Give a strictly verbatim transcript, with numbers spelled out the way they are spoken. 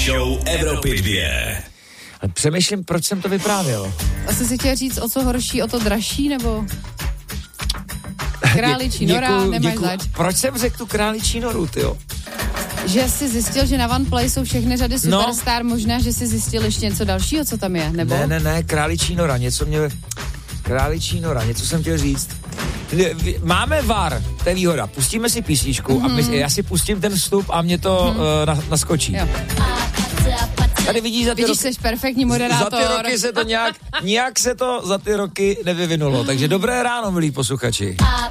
show Evropy dvě. Přemýšlím, proč jsem to vyprávěl. Asi si chtěl říct, o co horší, o to dražší, nebo... Králičí nora, děkuju, nemáš děkuju. zač. Proč jsem řekl tu králičí noru, tyjo? Že jsi zjistil, že na OnePlay jsou všechny řady Superstar, no. Možná, že jsi zjistil ještě něco dalšího, co tam je, nebo? Ne, ne, ne, králičí nora, něco mě... Králičí nora, něco jsem chtěl říct. Máme V A R, to je výhoda. Pustíme si písničku mm-hmm. a my, já si pustím ten vstup a mě to mm-hmm. uh, na, naskočí. Jo. Tady vidíš za ty Vidíš, roky... jsi perfektní moderátor. Za ty roky se to nějak, nějak se to za ty roky nevyvinulo. Takže dobré ráno, milí posluchači.